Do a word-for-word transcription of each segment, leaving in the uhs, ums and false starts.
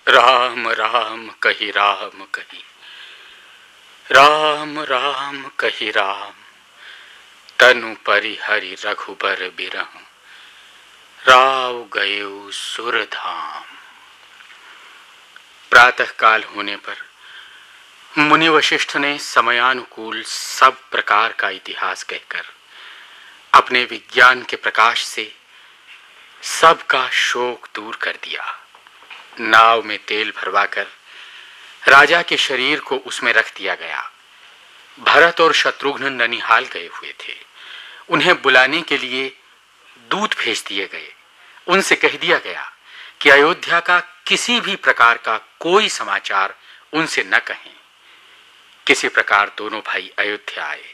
राम राम कही राम कही, राम राम कही राम, तनु परिहरि रघुबर बिरहु, राव गयो सुरधाम। प्रातः काल होने पर मुनि वशिष्ठ ने समयानुकूल सब प्रकार का इतिहास कहकर अपने विज्ञान के प्रकाश से सबका शोक दूर कर दिया। नाव में तेल भरवाकर राजा के शरीर को उसमें रख दिया गया। भरत और शत्रुघ्न ननिहाल गए हुए थे। उन्हें बुलाने के लिए दूत भेज दिए गए। उनसे कह दिया गया कि अयोध्या का किसी भी प्रकार का कोई समाचार उनसे न कहें। किसी प्रकार दोनों भाई अयोध्या आए।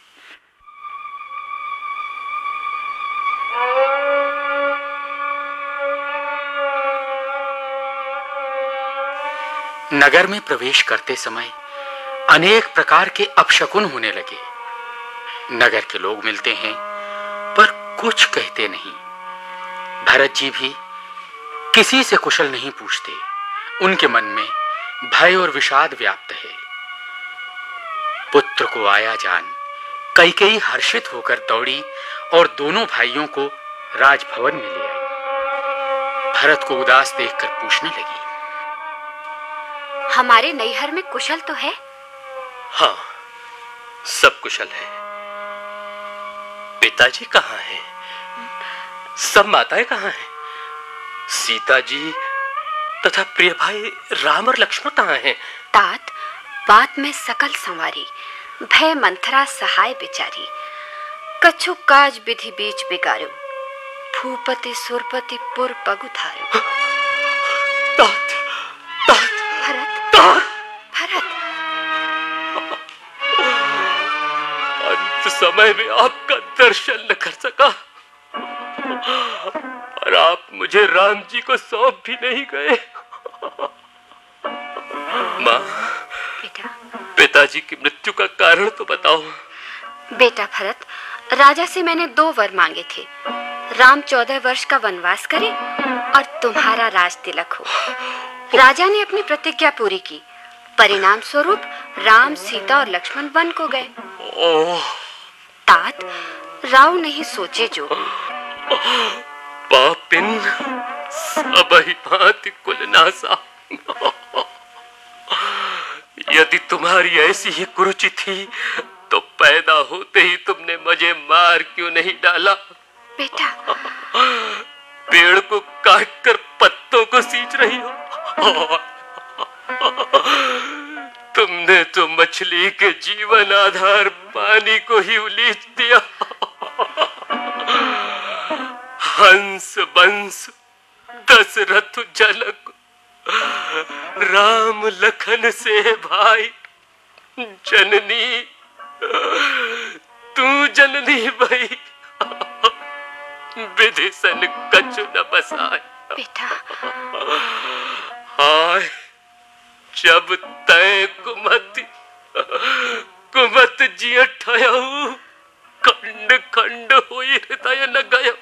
नगर में प्रवेश करते समय अनेक प्रकार के अपशकुन होने लगे। नगर के लोग मिलते हैं पर कुछ कहते नहीं। भरत जी भी किसी से कुशल नहीं पूछते। उनके मन में भय और विषाद व्याप्त है। पुत्र को आया जान कैकेयी हर्षित होकर दौड़ी और दोनों भाइयों को राजभवन में ले आई। भरत को उदास देखकर पूछने लगी, हमारे नैहर में कुशल तो है? हाँ, सब कुशल है। पिताजी कहाँ हैं? सब माताएं कहाँ हैं? सीता जी तथा प्रिय भाई राम और लक्ष्मण कहाँ हैं? तात, बात में सकल संवारी, भय मंथरा सहाय बिचारी, कछु काज विधि बीच बिगारो, भूपति सुरपति पुर पगुधारो। तात, तात, भरत, तात। भरत, अंत समय में आपका दर्शन न कर सका और आप मुझे राम जी को सौंप भी नहीं गए। माँ, बेटा, पिताजी की मृत्यु का कारण तो बताओ। बेटा भरत, राजा से मैंने दो वर मांगे थे। राम चौदह वर्ष का वनवास करे और तुम्हारा राज तिलक हो। राजा ने अपनी प्रतिज्ञा पूरी की। परिणाम स्वरूप राम, सीता और लक्ष्मण वन को गए। तात, राव नहीं सोचे जो। पापिन सबहि भांति कुलनासा। यदि तुम्हारी ऐसी ही कुरुचि थी तो पैदा होते ही तुमने मुझे मार क्यों नहीं डाला? बेटा, पेड़ को काटकर पत्तों को सींच रही हो। तुमने तो मछली के जीवन आधार पानी को ही उलीच दिया। हंस बंस दशरथ जनक, राम लखन से भाई, जननी तू जननी भई, विधि सन कछु न बसाए। बेटा, हाय जब तय कुमति कुमत जिय ठयऊ, खंड खंड हुई हृदय न गयो।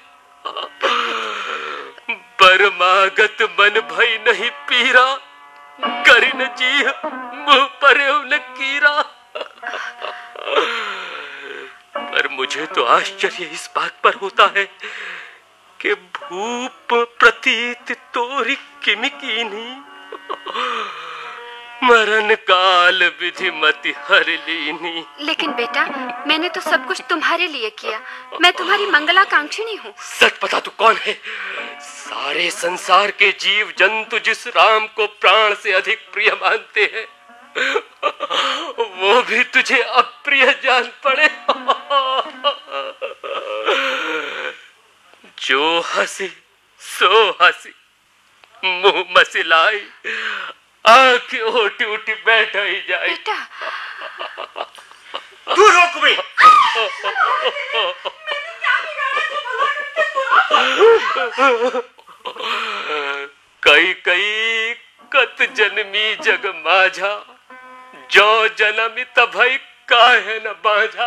परमागत मन भई नहीं पीरा, करिन जी मुँह परेउ न कीरा। पर मुझे तो आश्चर्य इस बात पर होता है कि भूप प्रतीत तोरी किमि कीन्ही, मरण काल विधि मति हर लीनी। लेकिन बेटा, मैंने तो सब कुछ तुम्हारे लिए किया। मैं तुम्हारी मंगलाकांक्षिणी हूँ। सच बता, तू कौन है? सारे संसार के जीव जंतु जिस राम को प्राण से अधिक प्रिय मानते हैं, वो भी तुझे अप्रिय जान पड़े। जो हंसी सो हंसी, मुंह मसिलाई, आंख उठी उठी बैठ ही जाए। बेटा, तू रोक बे। कई कई कत जन्मी जग माझा, जो जन्मी तभई काहे न बाझा।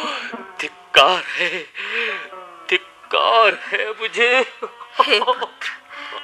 धिक्कार है, धिक्कार है मुझे। हे पुत्र,